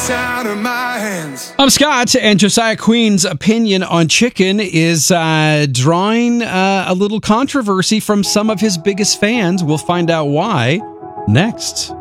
Out of my hands. I'm Scott, and Josiah Queen's opinion on chicken is drawing a little controversy from some of his biggest fans. We'll find out why next.